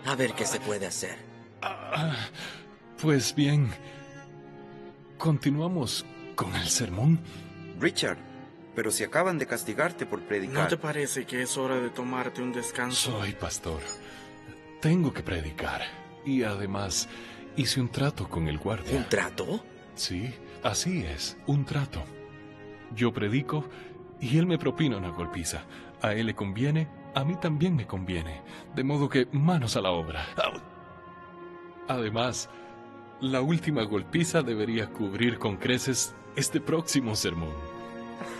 A ver qué se puede hacer. Pues bien, continuamos con el sermón. Richard, pero si acaban de castigarte por predicar. ¿No te parece que es hora de tomarte un descanso? Soy pastor. Tengo que predicar. Y además, hice un trato con el guardia. ¿Un trato? Sí, así es, un trato. Yo predico y él me propina una golpiza. A él le conviene, a mí también me conviene. De modo que manos a la obra. Además, la última golpiza debería cubrir con creces este próximo sermón.